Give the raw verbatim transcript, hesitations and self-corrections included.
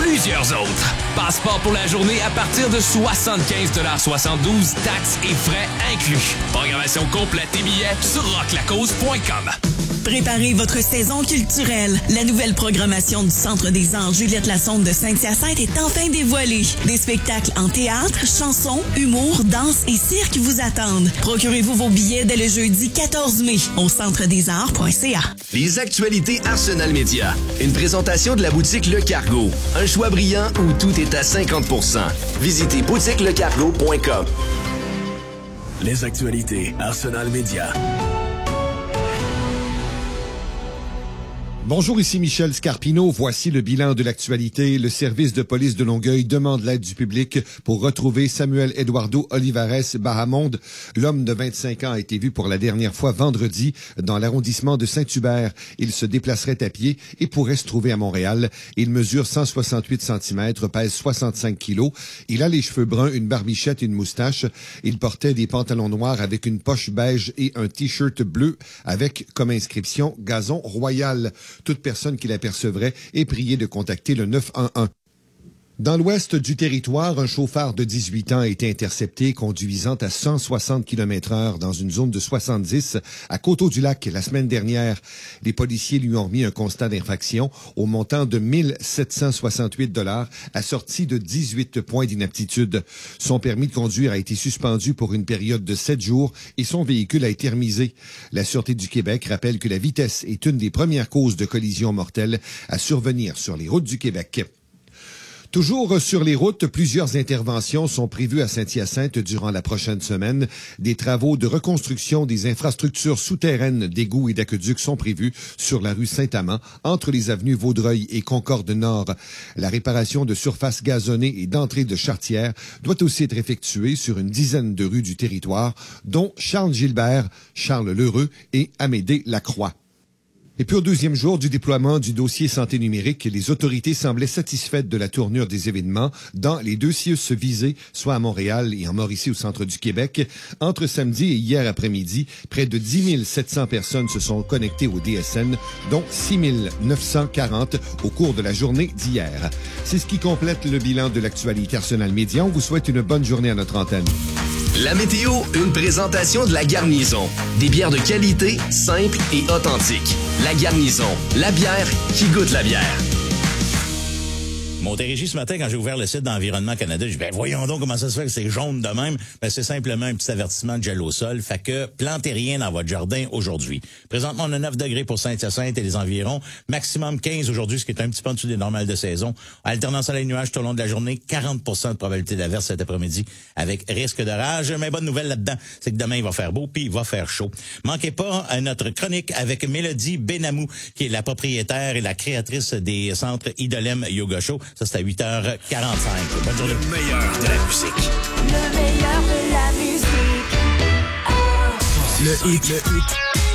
plusieurs autres. Passeport pour la journée à partir de soixante-quinze soixante-douze, taxes et frais inclus. Programmation complète et billets sur rock la cause point com. Préparez votre saison culturelle. La nouvelle programmation du Centre des Arts Juliette Lassonde de Saint-Hyacinthe est enfin dévoilée. Des spectacles en théâtre, chansons, humour, danse et cirque vous attendent. Procurez-vous vos billets dès le jeudi quatorze mai au centre des arts point c a. Les actualités Arsenal Média. Une présentation de la boutique Le Cargo. Un choix brillant où tout est à cinquante pour cent. Visitez boutique le cargo point com. Les actualités Arsenal Média. Bonjour, ici Michel Scarpino. Voici le bilan de l'actualité. Le service de police de Longueuil demande l'aide du public pour retrouver Samuel Eduardo Olivares Bahamonde. L'homme de vingt-cinq ans a été vu pour la dernière fois vendredi dans l'arrondissement de Saint-Hubert. Il se déplacerait à pied et pourrait se trouver à Montréal. Il mesure cent soixante-huit centimètres, pèse soixante-cinq kilos. Il a les cheveux bruns, une barbichette et une moustache. Il portait des pantalons noirs avec une poche beige et un T-shirt bleu avec comme inscription « Gazon Royal ». Toute personne qui l'apercevrait est priée de contacter le neuf un un. Dans l'ouest du territoire, un chauffeur de dix-huit ans a été intercepté conduisant à cent soixante kilomètres heure dans une zone de soixante-dix à Coteau-du-Lac la semaine dernière. Les policiers lui ont remis un constat d'infraction au montant de mille sept cent soixante-huit dollars assorti de dix-huit points d'inaptitude. Son permis de conduire a été suspendu pour une période de sept jours et son véhicule a été remisé. La Sûreté du Québec rappelle que la vitesse est une des premières causes de collisions mortelles à survenir sur les routes du Québec. Toujours sur les routes, plusieurs interventions sont prévues à Saint-Hyacinthe durant la prochaine semaine. Des travaux de reconstruction des infrastructures souterraines d'égouts et d'aqueducs sont prévus sur la rue Saint-Amand, entre les avenues Vaudreuil et Concorde-Nord. La réparation de surfaces gazonnées et d'entrées de charretières doit aussi être effectuée sur une dizaine de rues du territoire, dont Charles Gilbert, Charles Lheureux et Amédée Lacroix. Et puis au deuxième jour du déploiement du dossier santé numérique, les autorités semblaient satisfaites de la tournure des événements dans les deux C I U S visés, soit à Montréal et en Mauricie au centre du Québec. Entre samedi et hier après-midi, près de dix mille sept cents personnes se sont connectées au D S N, dont six mille neuf cent quarante au cours de la journée d'hier. C'est ce qui complète le bilan de l'actualité Arsenal Média. On vous souhaite une bonne journée à notre antenne. La météo, une présentation de La Garnison. Des bières de qualité, simples et authentiques. La Garnison, la bière qui goûte la bière. Montérégie, ce matin, quand j'ai ouvert le site d'Environnement Canada, j'ai dit, ben voyons donc comment ça se fait que c'est jaune de même. Ben c'est simplement un petit avertissement de gel au sol. Fait que plantez rien dans votre jardin aujourd'hui. Présentement, on a neuf degrés pour Saint-Hyacinthe et les environs. Maximum quinze aujourd'hui, ce qui est un petit peu en dessous des normales de saison. Alternance à les nuages tout au long de la journée. quarante pour cent de probabilité d'averse cet après-midi avec risque d'orage. Mais bonne nouvelle là-dedans, c'est que demain, il va faire beau puis il va faire chaud. Manquez pas à notre chronique avec Mélodie Benamou, qui est la propriétaire et la créatrice des centres Idolem Yoga Show. Ça, c'est à huit heures quarante-cinq. Bonne journée. Le meilleur de la musique. Le meilleur de la musique. Oh. Le hit, le hit.